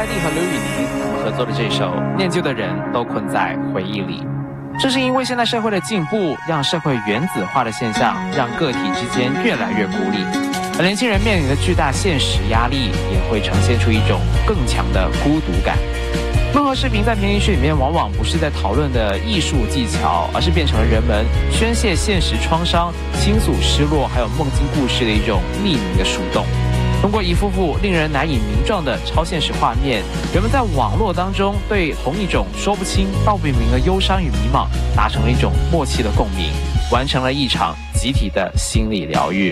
艾丽和刘宇宁合作的这首《念旧的人都困在回忆里》。正是因为现代社会的进步，让社会原子化的现象让个体之间越来越孤立，而年轻人面临的巨大现实压力也会呈现出一种更强的孤独感。综合视频在评议区里面往往不是在讨论的艺术技巧，而是变成了人们宣泄现实创伤、倾诉失落还有梦境故事的一种匿名的树洞。通过一幅幅令人难以名状的超现实画面，人们在网络当中对同一种说不清道不明的忧伤与迷茫达成了一种默契的共鸣，完成了一场集体的心理疗愈。